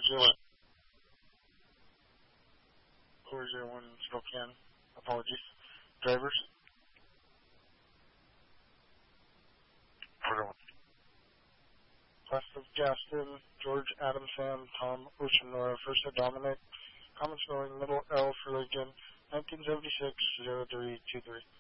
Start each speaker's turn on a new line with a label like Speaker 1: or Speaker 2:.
Speaker 1: 401 Spokane. Apologies. Drivers. 401. Class of Gaston, George, Adam, Sam, Tom, Ocean, Nora, First Dominic, common spelling, middle L for Lincoln, 1976-0323.